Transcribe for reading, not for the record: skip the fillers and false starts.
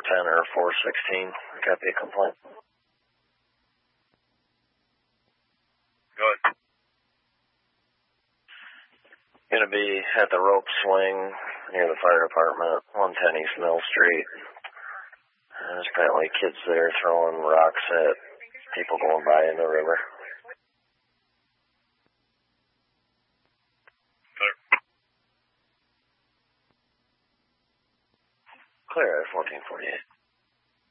410 or 416. Copy a complaint. Go ahead. Going to be at the rope swing near the fire department, 110 East Mill Street. There's apparently kids there throwing rocks at people going by in the river. Clear at 1448.